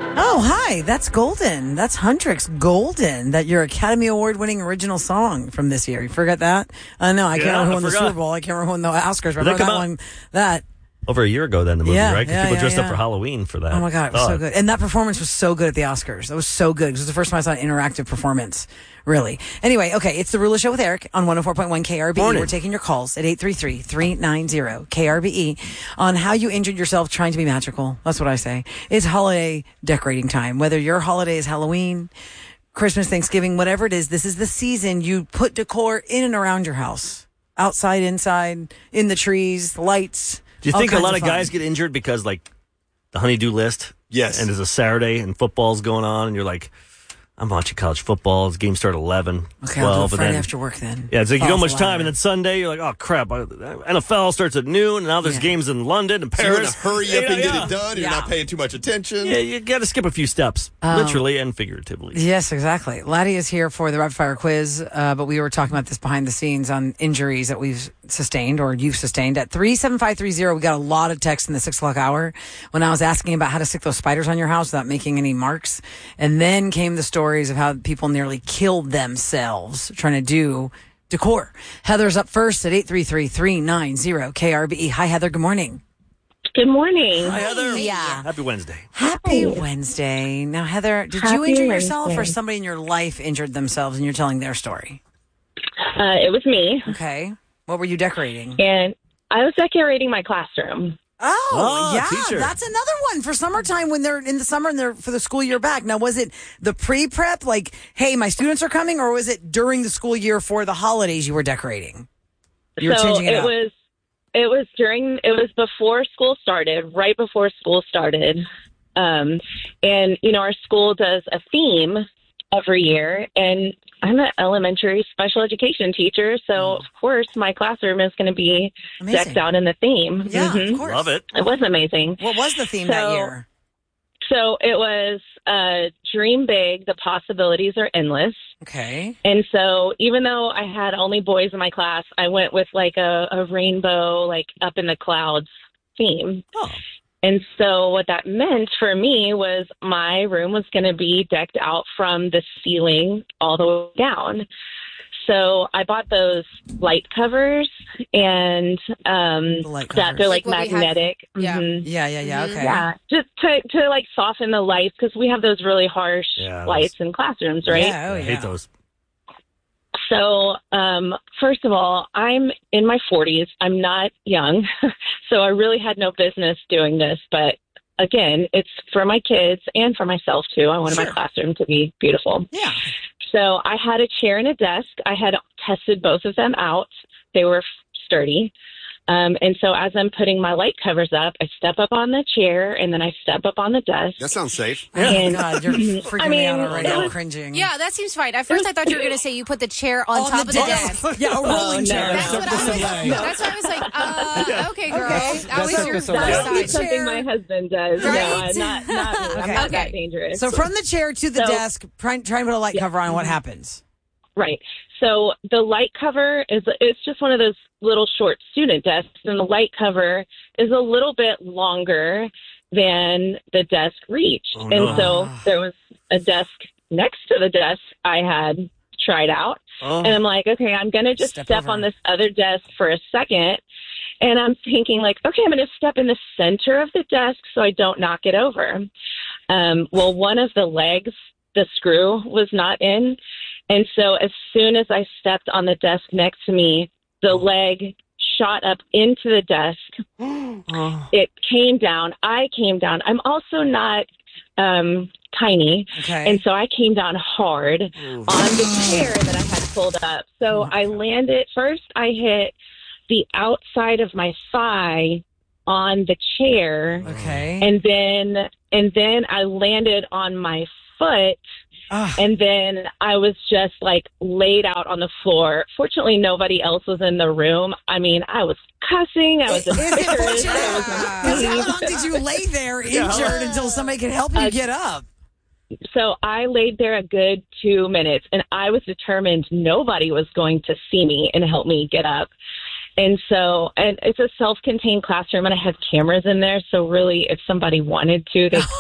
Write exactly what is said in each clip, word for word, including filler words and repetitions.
Oh, hi. That's Golden. That's Huntrix Golden. That your Academy Award-winning original song from this year. You forgot that? I uh, know. I can't yeah, remember who I won the forgot. Super Bowl. I can't remember who won the Oscars. But I remember that out? one. That. Over a year ago, then, the movie, Yeah, right? Because yeah, people yeah, dressed yeah. up for Halloween for that. Oh, my God. It was Oh. so good. And that performance was so good at the Oscars. That was so good. Because it was the first time I saw an interactive performance. Really. Anyway, okay. It's the Rula Show with Eric on one oh four point one K R B E. Morning. We're taking your calls at eight three three, three nine zero, K R B E on how you injured yourself trying to be magical. That's what I say. It's holiday decorating time. Whether your holiday is Halloween, Christmas, Thanksgiving, whatever it is, this is the season you put decor in and around your house. Outside, inside, in the trees, lights. Do you all think a kinds lot of fun. guys get injured because, like, the honey-do list? Yes. And there's a Saturday and football's going on, and you're like, I'm watching college football. This game start at eleven, Okay, twelve. I'll do it Friday and then, after work then. Yeah, it's like you Falls don't much the time, ladder. and then Sunday, you're like, oh, crap. I- N F L starts at noon, and now there's Yeah. games in London and So you're in a Paris. hurry up Yeah, and get yeah. it done. You're Yeah. not paying too much attention. Yeah, you got to skip a few steps, Um, literally and figuratively. Yes, exactly. Laddie is here for the rapid fire quiz, uh, but we were talking about this behind the scenes on injuries that we've sustained or you've sustained. At three seven five three zero, we got a lot of texts in the six o'clock hour when I was asking about how to stick those spiders on your house without making any marks. And then came the stories of how people nearly killed themselves trying to do decor. Heather's up first at eight three three, three nine zero, K R B E. Hi, Heather. Good morning. Good morning. Hi, Heather. Yeah. Happy Wednesday. Happy Wednesday. Now, Heather, did you Happy injure yourself or Wednesday. somebody in your life injured themselves and you're telling their story? Uh, it was me, Okay. What were you decorating? and I was decorating my classroom. Oh, Oh, yeah. teacher. That's another one for summertime when they're in the summer and they're for the school year back. Now, was it the pre-prep, like, hey, my students are coming, or was it during the school year for the holidays you were decorating? You were so changing it, up. was it was during it was before school started, right before school started. Um, and you know, our school does a theme every year, and I'm an elementary special education teacher, so of course my classroom is going to be Amazing. decked out in the theme. Yeah, Mhm. of course. Love it. It was amazing. What was the theme that So- year? So it was uh, dream big. The possibilities are endless. Okay. And so even though I had only boys in my class, I went with like a, a rainbow, like up in the clouds theme. Oh. And so what that meant for me was my room was going to be decked out from the ceiling all the way down. So I bought those light covers, and um, The light that covers. they're like, Like what we have- magnetic. yeah. Mhm. Yeah, yeah, yeah. Mhm. Okay. Yeah, just to, to like soften the lights, because we have those really harsh Yeah, those- lights in classrooms, right? Yeah, oh, I yeah. hate those. So, um, first of all, I'm in my forties. I'm not young, so I really had no business doing this. But again, it's for my kids and for myself too. I wanted Sure. my classroom to be beautiful. Yeah. So I had a chair and a desk. I had tested both of them out. They were sturdy. Um, and so as I'm putting my light covers up, I step up on the chair and then I step up on the desk. That sounds safe. Oh, And- God, you're freaking I me out mean, already. it I'm was- cringing. Yeah, that seems fine. At first, I thought you were going to say you put the chair on, On top the of the desk. desk. Yeah, a rolling no. chair. That's what I was. Soleil. That's why I was like, uh, okay, girl. That That's was Cirque your du Soleil. left That would be side. something my husband does. Right? No, not, not me. I'm Okay. not Okay. that dangerous. So from the chair to the So- desk, try, try and put a light cover on. What happens? Right. So the light cover is it's just one of those little short student desks, and the light cover is a little bit longer than the desk reached. Oh, and no. so there was a desk next to the desk I had tried out. Oh. And I'm like, okay, I'm going to just Step step, over. on this other desk for a second. And I'm thinking like, okay, I'm going to step in the center of the desk so I don't knock it over. Um, well, one of the legs, the screw was not in. And so as soon as I stepped on the desk next to me, the leg shot up into the desk. Oh. It came down. I came down. I'm also not um, tiny. Okay. And so I came down hard on the chair that I had pulled up. So I landed, first I hit the outside of my thigh on the chair. okay. And then, and then I landed on my foot. Ah. And then I was just like laid out on the floor. Fortunately, nobody else was in the room. I mean, I was cussing. I was Is it embarrassed. fortunate? I was Because how long did you lay there injured until somebody could help you Uh, get up? So I laid there a good two minutes, and I was determined nobody was going to see me and help me get up. And so, and it's a self-contained classroom, and I had cameras in there. So really, if somebody wanted to, they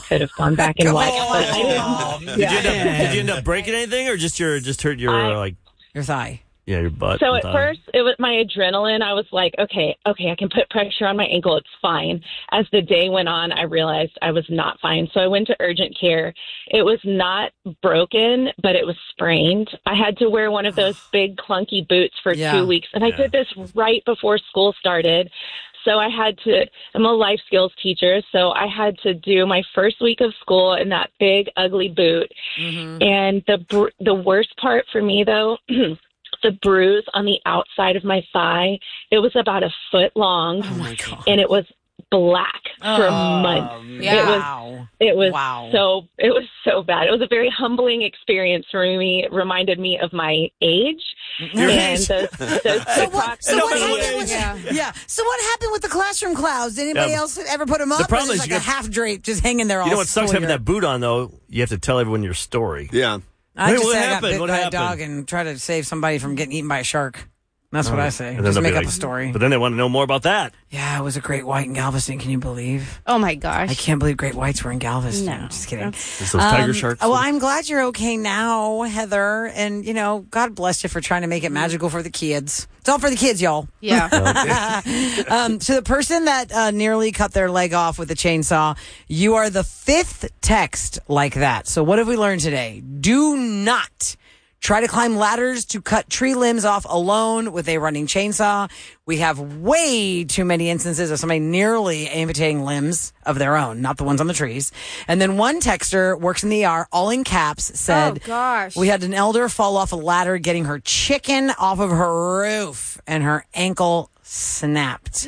could have gone back and watched. But I didn't. Did, you end up, did you end up breaking anything, or just your just hurt your I- like Your thigh. yeah your butt? So and at thigh? first, it was my adrenaline. I was like, okay, okay, I can put pressure on my ankle. It's fine. As the day went on, I realized I was not fine. So I went to urgent care. It was not broken, but it was sprained. I had to wear one of those big clunky boots for Yeah. two weeks. And I Yeah. did this right before school started. So I had to, I'm a life skills teacher, so I had to do my first week of school in that big, ugly boot. Mm-hmm. And the br- the worst part for me, though, the bruise on the outside of my thigh, it was about a foot long, Oh my god. and it was black for months. Yeah. It was Wow. it was Wow. so it was so bad. It was a very humbling experience for me. It reminded me of my age Your and age. those, those So TikTok- what? So No, what by the happened way- with? Yeah. Yeah. So what happened with the classroom clouds? Did anybody Yeah. else ever put them up? The problem or is like you a got- half drape just hanging there all. You know what sucks school having year? that boot on though? You have to tell everyone your story. Yeah. I Hey, just what say I got happened? bit What by happened? a dog and try to save somebody from getting eaten by a shark. That's what I say. And then Just they'll be make up like- a story. But then they want to know more about that. Yeah, it was a great white in Galveston. Can you believe? Oh my gosh. I can't believe great whites were in Galveston. No. Just kidding. It's those tiger Um, sharks. Well, I'm glad you're okay now, Heather. And, you know, God bless you for trying to make it magical for the kids. It's all for the kids, y'all. Yeah. um, so the person that uh, nearly cut their leg off with a chainsaw, you are the fifth text like that. So what have we learned today? Do not try to climb ladders to cut tree limbs off alone with a running chainsaw. We have way too many instances of somebody nearly amputating limbs of their own, not the ones on the trees. And then one texter works in the E R, all in caps, said, Oh, gosh. we had an elder fall off a ladder getting her chicken off of her roof and her ankle snapped.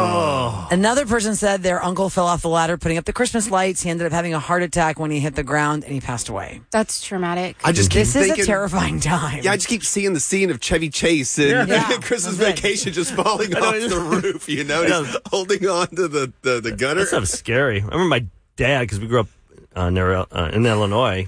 Oh. Another person said their uncle fell off the ladder putting up the Christmas lights. He ended up having a heart attack when he hit the ground and he passed away. That's traumatic. I just keep This is thinking, a terrifying time. Yeah, I just keep seeing the scene of Chevy Chase and Yeah. Christmas That's it. Vacation just falling I know, off it is. the roof, you know? I know. He's holding on to the, the, the gutter. That stuff's scary. I remember my dad, because we grew up uh, near uh, in Illinois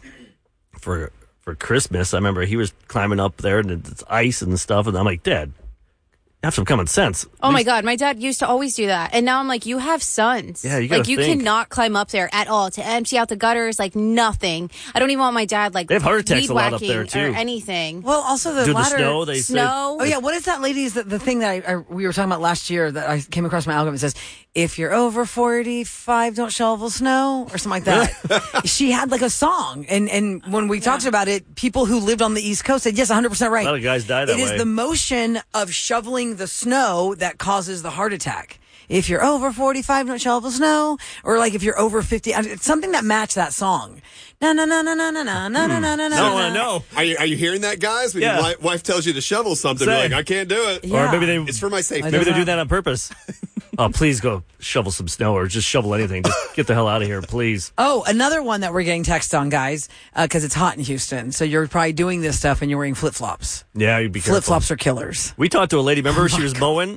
for for Christmas. I remember he was climbing up there and it's ice and stuff, and I'm like, Dad, have some common sense. Oh my God, my dad used to always do that. And now I'm like, you have sons. Yeah, you gotta Like, you think. cannot climb up there at all to empty out the gutters, like nothing. I don't even want my dad, like, They have heart attacks weed a lot up there, whacking too. Or anything. Well, also the Do the ladder. snow, they say. Snow. Oh yeah, what is that lady's the, the thing that I, I we were talking about last year that I came across my algorithm? It says if you're over forty-five, don't shovel snow or something like that. She had like a song, and and when we talked about it, people who lived on the East Coast said yes, one hundred percent right. A lot of guys die that It is way. the motion of shoveling the snow that causes the heart attack. If you're over forty-five, don't shovel snow, or like if you're over fifty, it's something that matched that song. Na na na na na na na na na na na. No, I know. Are you, are you hearing that, guys? When Yeah. your wi- wife tells you to shovel something, you're Say. like, I can't do it. Yeah. Or maybe they It's for my safety. maybe they're doesn't- doing that on purpose. Oh, please go shovel some snow or just shovel anything. Just get the hell out of here, please. Oh, another one that we're getting text on, guys, because it's hot in Houston. So you're probably doing this stuff and you're wearing flip flops. Yeah, you'd be careful. Flip flops are killers. We talked to a lady. Remember, she was mowing.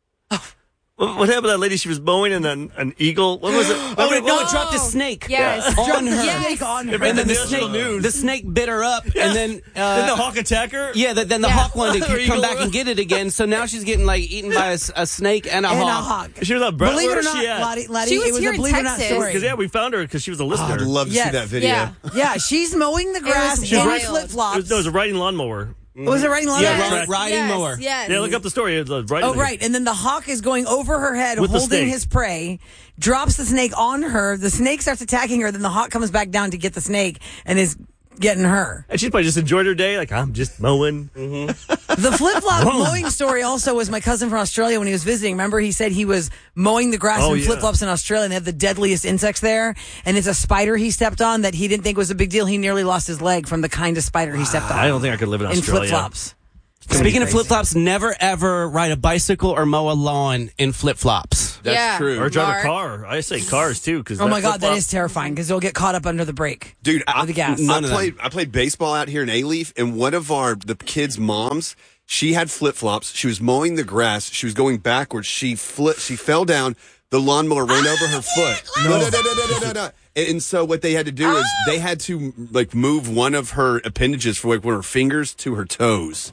What, what happened to that lady? She was mowing and an, an eagle. What was it? Oh, Remember- no, it dropped a snake Yes. on her. Yes. Snake on her. It made And then the the national snake, news. the snake bit her up, and then uh, Didn't the hawk attack her? yeah, the, then the Yeah. hawk wanted to Or come eagle. back and get it again. So now she's getting like eaten by a, s- a snake and a And a hawk. hawk. She was on Brett. Believe it Where or was not, she at? Lottie, Lottie, She was it was here a in believe it or not Texas. story. Because yeah, we found her because she was a Oh, listener. I'd love to Yes. see that video. Yeah. Yeah, she's mowing the grass was in wild. flip It flops. was, no, it was a riding lawnmower. Was it riding lawnmower? Yeah, Yes. ri- riding yes. mower. Yes. Yeah, look up the story. It was riding Oh, right. And then the hawk is going over her head, With the holding snake. his prey, drops the snake on her. The snake starts attacking her. Then the hawk comes back down to get the snake and is getting her. And she probably just enjoyed her day. Like, I'm just mowing. The flip flop mowing story also was my cousin from Australia when he was visiting. Remember, he said he was mowing the grass Oh, in yeah. flip flops in Australia and they have the deadliest insects there. And it's a spider he stepped on that he didn't think was a big deal. He nearly lost his leg from the kind of spider he stepped on. I don't think I could live in in Australia. flip flops. Speaking of Crazy. flip flops, never ever ride a bicycle or mow a lawn in flip flops. That's Yeah. true. Or drive Mark. a car. I say cars too. Cause Oh my God, that flip-flop- is terrifying because you'll get caught up under the brake. Dude, I, With the gas. I None of them. played I played baseball out here in A-Leaf, and one of our the kids' moms, she had flip flops. She was mowing the grass. She was going backwards. She flipped. She fell down. The lawnmower ran over her foot. No, no, no, no, no, no, no, no. And, and so what they had to do is they had to like move one of her appendages from like one of her fingers to her toes.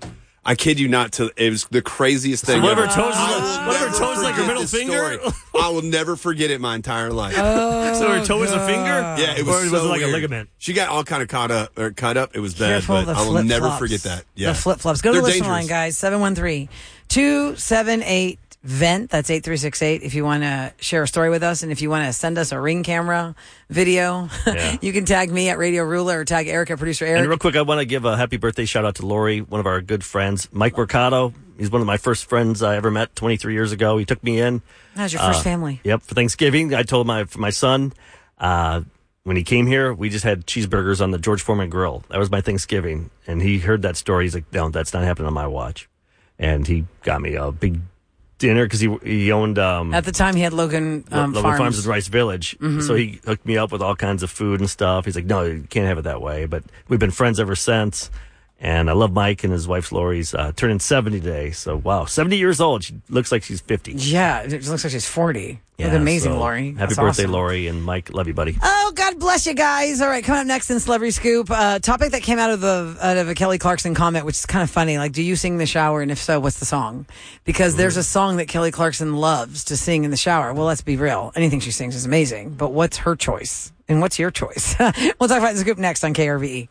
I kid you not. To it was the craziest thing. So one of her ever. toes, I is will like, one of her never toes like her forget middle this finger. story. I will never forget it my entire life. Oh, So her toe was a finger. Yeah, it was, or was so it like weird. a ligament? She got all kind of caught up or cut up. It was bad, Careful but the I will flip never flops. forget that. Yeah, The flip flops. Go to They're the listen dangerous. line, guys. seven one three, two seven eight, V E N T. That's eight three six eight. If you want to share a story with us, and if you want to send us a Ring camera video, Yeah. you can tag me at Radio Ruler or tag Eric at Producer Eric. And real quick, I want to give a happy birthday shout out to Lori, one of our good friends, Mike Mercado. He's one of my first friends I ever met twenty-three years ago. He took me in. That was your first Uh, family. Yep, for Thanksgiving. I told my for my son uh, when he came here, we just had cheeseburgers on the George Foreman grill. That was my Thanksgiving, and he heard that story. He's like, "No, that's not happening on my watch." And he got me a big dinner because he he owned um, At the time, he had Logan um, Logan Farms. Farms in Rice Village. Mhm. So he hooked me up with all kinds of food and stuff. He's like, "No, you can't have it that way." But we've been friends ever since. And I love Mike and his wife Lori's uh, turning seventy today. So, wow, seventy years old. She looks like she's fifty. Yeah, it looks like she's forty. Yeah, Look amazing, so Lori. Happy That's birthday, awesome. Lori, and Mike. Love you, buddy. Oh, God bless you guys. All right, coming up next in Celebrity Scoop, uh, topic that came out of the out of a Kelly Clarkson comment, which is kind of funny. Like, do you sing in the shower? And if so, what's the song? Because there's a song that Kelly Clarkson loves to sing in the shower. Well, let's be real. Anything she sings is amazing. But what's her choice? And what's your choice? We'll talk about the Scoop next on K R V E.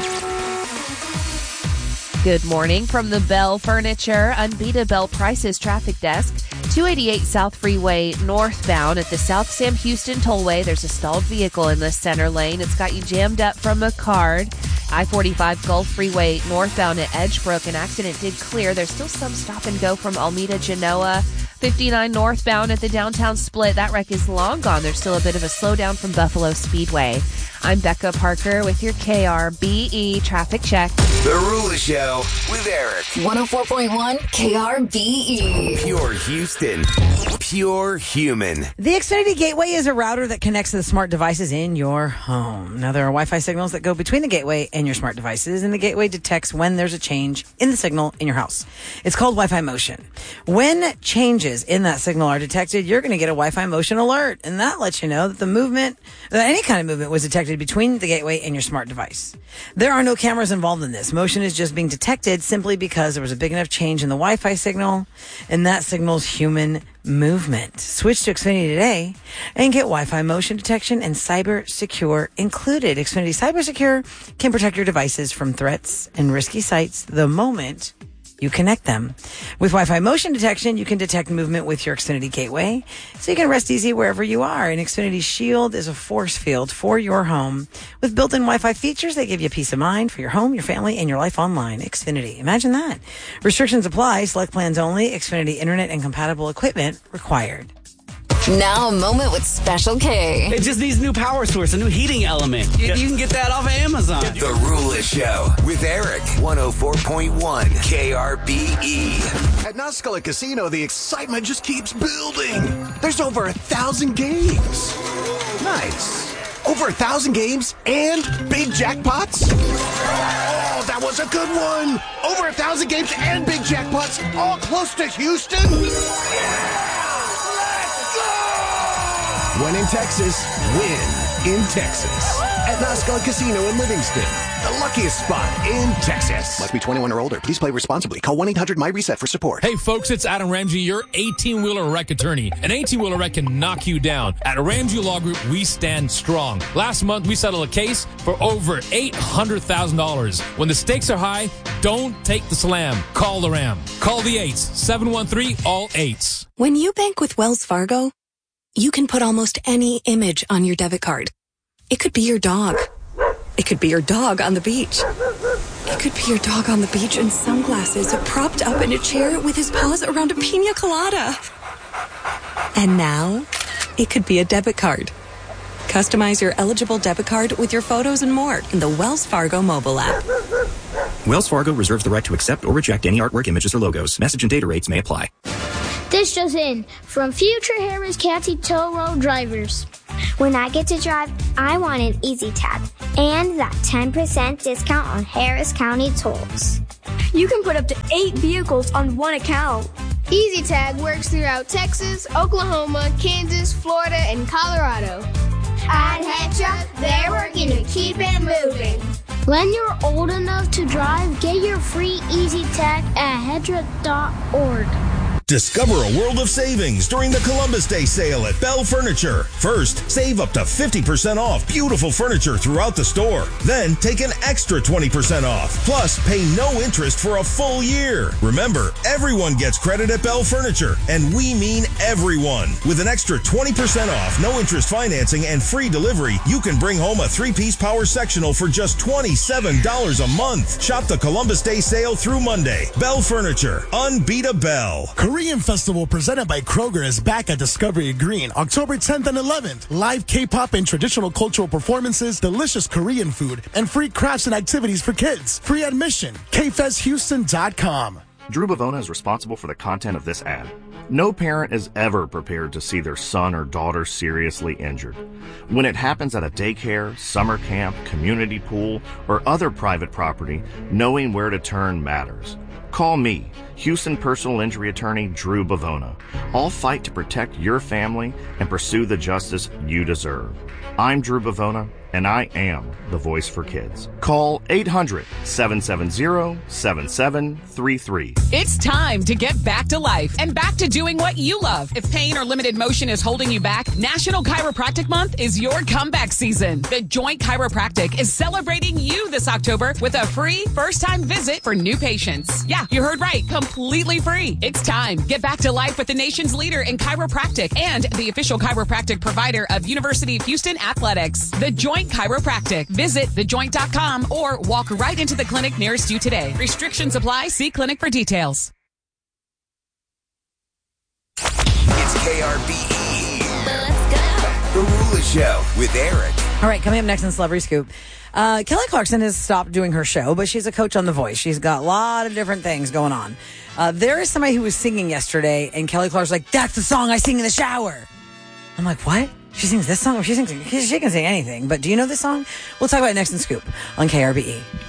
Good morning from the Bell Furniture Unbeatable Bell Prices Traffic Desk. two eighty-eight South Freeway northbound at the South Sam Houston Tollway. There's a stalled vehicle in the center lane. It's got you jammed up from a card. I forty-five Gulf Freeway northbound at Edgebrook. An accident did clear. There's still some stop and go from Almeda Genoa. fifty-nine northbound at the downtown split. That wreck is long gone. There's still a bit of a slowdown from Buffalo Speedway. I'm Becca Parker with your K R B E traffic check. The Ruler Show with Eric. one oh four point one K R B E. Pure Houston. Pure human. The Xfinity Gateway is a router that connects to the smart devices in your home. Now, there are Wi-Fi signals that go between the gateway and your smart devices, and the gateway detects when there's a change in the signal in your house. It's called Wi-Fi Motion. When changes in that signal are detected, you're going to get a Wi-Fi Motion alert, and that lets you know that the movement, that any kind of movement was detected between the gateway and your smart device. There are no cameras involved in this. Motion is just being detected simply because there was a big enough change in the Wi-Fi signal, and that signals human movement. Switch to Xfinity today and get Wi-Fi motion detection and Cyber Secure included. Xfinity Cyber Secure can protect your devices from threats and risky sites the moment you connect them. With Wi-Fi motion detection, you can detect movement with your Xfinity Gateway, so you can rest easy wherever you are. And Xfinity Shield is a force field for your home with built-in Wi-Fi features that give you peace of mind for your home, your family, and your life online. Xfinity. Imagine that. Restrictions apply. Select plans only. Xfinity Internet and compatible equipment required. Now a moment with Special K. It just needs a new power source, a new heating element. You, you can get that off of Amazon. The Ruler Show with Eric. one oh four point one K R B E. At Nascala Casino, the excitement just keeps building. There's over a thousand games. Nice. Over a thousand games and big jackpots? Oh, that was a good one. Over a thousand games and big jackpots, all close to Houston? Yeah! When in Texas, win in Texas. At Nascala Casino in Livingston, the luckiest spot in Texas. Must be twenty-one or older. Please play responsibly. Call one eight hundred my reset for support. Hey, folks, it's Adam Ramsey, your eighteen-wheeler wreck attorney. An eighteen-wheeler wreck can knock you down. At Ramsey Law Group, we stand strong. Last month, we settled a case for over eight hundred thousand dollars. When the stakes are high, don't take the slam. Call the Ram. Call the eights. seven one three, all eights. When you bank with Wells Fargo, you can put almost any image on your debit card. It could be your dog. It could be your dog on the beach. It could be your dog on the beach in sunglasses, propped up in a chair with his paws around a pina colada. And now, it could be a debit card. Customize your eligible debit card with your photos and more in the Wells Fargo mobile app. Wells Fargo reserves the right to accept or reject any artwork, images, or logos. Message and data rates may apply. This just in from Future Harris County Toll Road drivers. When I get to drive, I want an Easy Tag and that ten percent discount on Harris County tolls. You can put up to eight vehicles on one account. Easy Tag works throughout Texas, Oklahoma, Kansas, Florida, and Colorado. At Hetra, they're working to keep it moving. When you're old enough to drive, get your free Easy Tech at hedra dot org. Discover a world of savings during the Columbus Day sale at Bell Furniture. First, save up to fifty percent off beautiful furniture throughout the store. Then, take an extra twenty percent off. Plus, pay no interest for a full year. Remember, everyone gets credit at Bell Furniture, and we mean everyone. With an extra twenty percent off, no interest financing, and free delivery, you can bring home a three-piece power sectional for just twenty-seven dollars a month. Shop the Columbus Day sale through Monday. Bell Furniture. Unbeat a Bell. Korean Festival presented by Kroger is back at Discovery Green October tenth and eleventh. Live K-pop and traditional cultural performances, delicious Korean food, and free crafts and activities for kids. Free admission. K fest houston dot com. Drew Bavona is responsible for the content of this ad. No parent is ever prepared to see their son or daughter seriously injured. When it happens at a daycare, summer camp, community pool, or other private property, knowing where to turn matters. Call me, Houston personal injury attorney Drew Bavona. I'll fight to protect your family and pursue the justice you deserve. I'm Drew Bavona, and I am the voice for kids. Call eight hundred, seven seven zero, seven seven three three. It's time to get back to life and back to doing what you love. If pain or limited motion is holding you back, National Chiropractic Month is your comeback season. The Joint Chiropractic is celebrating you this October with a free first-time visit for new patients. Yeah, you heard right. Completely free. It's time. Get back to life with the nation's leader in chiropractic and the official chiropractic provider of University of Houston Athletics. The Joint Chiropractic. Visit the joint dot com or walk right into the clinic nearest you today. Restrictions apply. See clinic for details. It's K R B E. Let's go. The Rula Show with Eric. All right, coming up next in Celebrity Scoop. Uh, Kelly Clarkson has stopped doing her show, but she's a coach on The Voice. She's got a lot of different things going on. Uh, there is somebody who was singing yesterday, and Kelly Clarkson's like, that's the song I sing in the shower. I'm like, what? She sings this song? She sings. She can sing anything. But do you know this song? We'll talk about it next in Scoop on K R B E.